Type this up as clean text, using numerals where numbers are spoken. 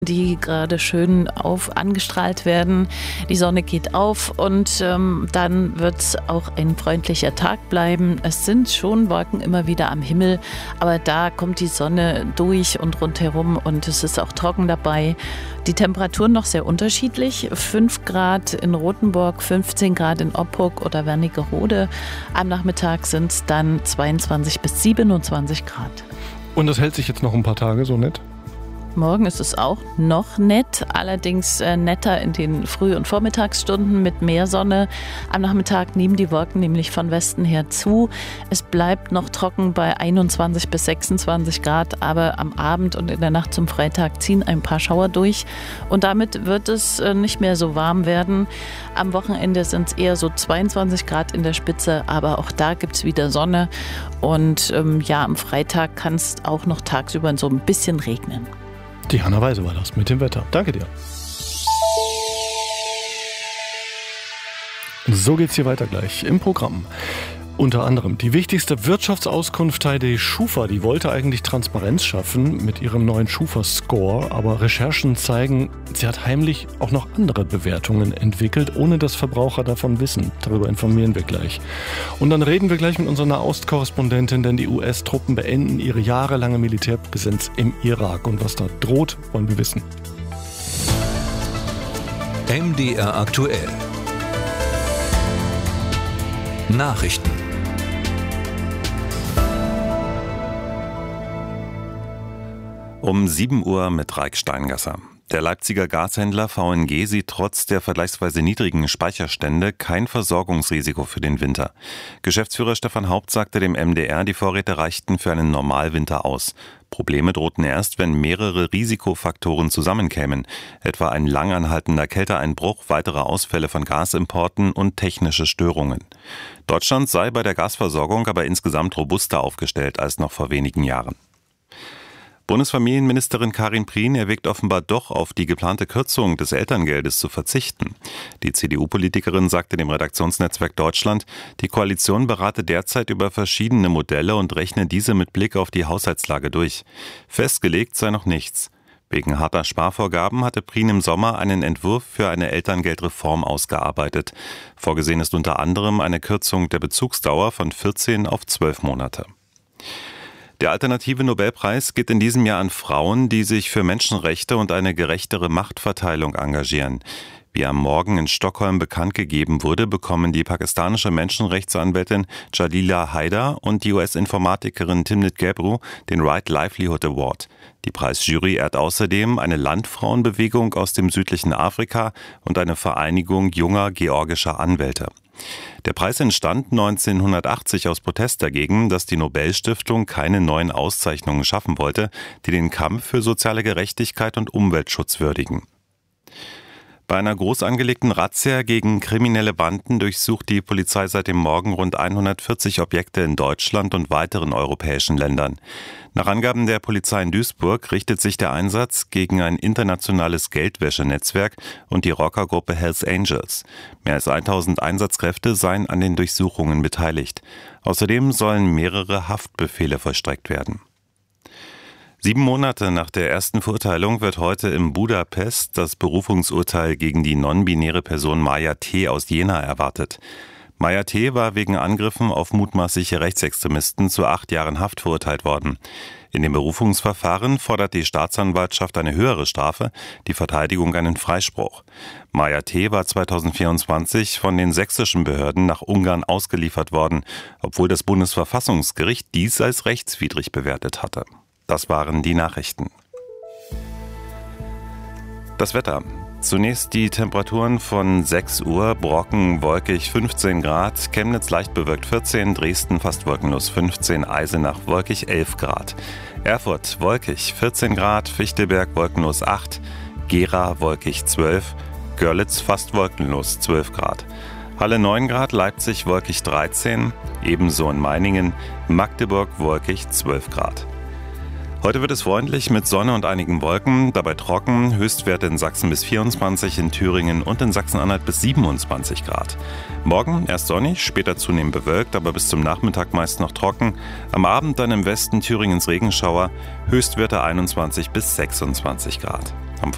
die gerade schön angestrahlt werden. Die Sonne geht auf und dann wird es auch ein freundlicher Tag bleiben. Es sind schon Wolken immer wieder am Himmel, aber da kommt die Sonne durch und rundherum und es ist auch trocken dabei. Die Temperaturen noch sehr unterschiedlich. 5 Grad in Rothenburg, 15 Grad in Oppurg oder Wernigerode. Am Nachmittag sind es dann 22 bis 27 Grad. Und das hält sich jetzt noch ein paar Tage so nett? Morgen ist es auch noch nett, allerdings netter in den Früh- und Vormittagsstunden mit mehr Sonne. Am Nachmittag nehmen die Wolken nämlich von Westen her zu. Es bleibt noch trocken bei 21 bis 26 Grad, aber am Abend und in der Nacht zum Freitag ziehen ein paar Schauer durch und damit wird es nicht mehr so warm werden. Am Wochenende sind es eher so 22 Grad in der Spitze, aber auch da gibt es wieder Sonne und am Freitag kann es auch noch tagsüber so ein bisschen regnen. Die Hanna Weise war das mit dem Wetter. Danke dir. So geht's hier weiter gleich im Programm. Unter anderem die wichtigste Wirtschaftsauskunft der Schufa, die wollte eigentlich Transparenz schaffen mit ihrem neuen Schufa-Score, aber Recherchen zeigen, sie hat heimlich auch noch andere Bewertungen entwickelt, ohne dass Verbraucher davon wissen. Darüber informieren wir gleich. Und dann reden wir gleich mit unserer Nahostkorrespondentin, denn die US-Truppen beenden ihre jahrelange Militärpräsenz im Irak. Und was da droht, wollen wir wissen. MDR aktuell. Nachrichten. Um 7 Uhr mit Raik Steingasser. Der Leipziger Gashändler VNG sieht trotz der vergleichsweise niedrigen Speicherstände kein Versorgungsrisiko für den Winter. Geschäftsführer Stefan Haupt sagte dem MDR, die Vorräte reichten für einen Normalwinter aus. Probleme drohten erst, wenn mehrere Risikofaktoren zusammenkämen, etwa ein langanhaltender Kälteeinbruch, weitere Ausfälle von Gasimporten und technische Störungen. Deutschland sei bei der Gasversorgung aber insgesamt robuster aufgestellt als noch vor wenigen Jahren. Bundesfamilienministerin Karin Prien erwägt offenbar doch, auf die geplante Kürzung des Elterngeldes zu verzichten. Die CDU-Politikerin sagte dem Redaktionsnetzwerk Deutschland, die Koalition berate derzeit über verschiedene Modelle und rechne diese mit Blick auf die Haushaltslage durch. Festgelegt sei noch nichts. Wegen harter Sparvorgaben hatte Prien im Sommer einen Entwurf für eine Elterngeldreform ausgearbeitet. Vorgesehen ist unter anderem eine Kürzung der Bezugsdauer von 14 auf 12 Monate. Der alternative Nobelpreis geht in diesem Jahr an Frauen, die sich für Menschenrechte und eine gerechtere Machtverteilung engagieren. Wie am Morgen in Stockholm bekannt gegeben wurde, bekommen die pakistanische Menschenrechtsanwältin Jalila Haidar und die US-Informatikerin Timnit Gebru den Right Livelihood Award. Die Preisjury ehrt außerdem eine Landfrauenbewegung aus dem südlichen Afrika und eine Vereinigung junger georgischer Anwälte. Der Preis entstand 1980 aus Protest dagegen, dass die Nobelstiftung keine neuen Auszeichnungen schaffen wollte, die den Kampf für soziale Gerechtigkeit und Umweltschutz würdigen. Bei einer groß angelegten Razzia gegen kriminelle Banden durchsucht die Polizei seit dem Morgen rund 140 Objekte in Deutschland und weiteren europäischen Ländern. Nach Angaben der Polizei in Duisburg richtet sich der Einsatz gegen ein internationales Geldwäschenetzwerk und die Rockergruppe Hells Angels. Mehr als 1000 Einsatzkräfte seien an den Durchsuchungen beteiligt. Außerdem sollen mehrere Haftbefehle vollstreckt werden. 7 Monate nach der ersten Verurteilung wird heute in Budapest das Berufungsurteil gegen die non-binäre Person Maja T. aus Jena erwartet. Maja T. war wegen Angriffen auf mutmaßliche Rechtsextremisten zu 8 Jahren Haft verurteilt worden. In dem Berufungsverfahren fordert die Staatsanwaltschaft eine höhere Strafe, die Verteidigung einen Freispruch. Maja T. war 2024 von den sächsischen Behörden nach Ungarn ausgeliefert worden, obwohl das Bundesverfassungsgericht dies als rechtswidrig bewertet hatte. Das waren die Nachrichten. Das Wetter. Zunächst die Temperaturen von 6 Uhr, Brocken wolkig 15 Grad, Chemnitz leicht bewölkt 14, Dresden fast wolkenlos 15, Eisenach wolkig 11 Grad. Erfurt wolkig 14 Grad, Fichtelberg wolkenlos 8, Gera wolkig 12, Görlitz fast wolkenlos 12 Grad. Halle 9 Grad, Leipzig wolkig 13, ebenso in Meiningen, Magdeburg wolkig 12 Grad. Heute wird es freundlich mit Sonne und einigen Wolken, dabei trocken, Höchstwerte in Sachsen bis 24, in Thüringen und in Sachsen-Anhalt bis 27 Grad. Morgen erst sonnig, später zunehmend bewölkt, aber bis zum Nachmittag meist noch trocken. Am Abend dann im Westen Thüringens Regenschauer, Höchstwerte 21 bis 26 Grad.